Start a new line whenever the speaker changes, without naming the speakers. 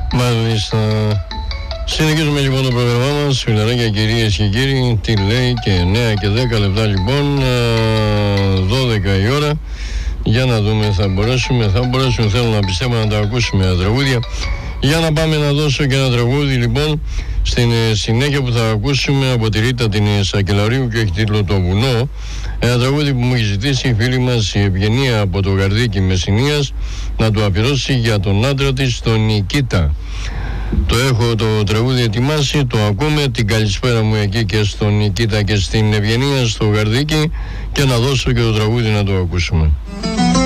Μάλιστα. Συνεχίζουμε λοιπόν το πρόγραμμά μας, φιλαράκια, κυρίες και κύριοι. Τι λέει, και 9 και 10 λεπτά λοιπόν, 12 η ώρα. Για να δούμε, θα μπορέσουμε, θέλω να πιστεύω, να τα ακούσουμε τα τραγούδια. Για να πάμε να δώσω και ένα τραγούδι λοιπόν στην συνέχεια που θα ακούσουμε από τη Ρίτα την Σακελαρίου και έχει τίτλο «Το βουνό». Ένα τραγούδι που μου έχει ζητήσει η φίλη μας η Ευγενία από το Γαρδίκι Μεσσηνίας να το αφιερώσει για τον άντρα της, τον Νικήτα. Το έχω το τραγούδι ετοιμάσει, το ακούμε. Την καλησπέρα μου εκεί και στον Νικήτα και στην Ευγενία στο Γαρδίκι, και να δώσω και το τραγούδι να το ακούσουμε.